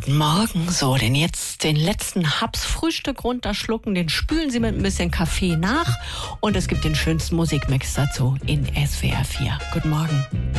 Guten Morgen. So, denn jetzt den letzten Haps Frühstück runterschlucken, den spülen Sie mit ein bisschen Kaffee nach und es gibt den schönsten Musikmix dazu in SWR 4. Guten Morgen.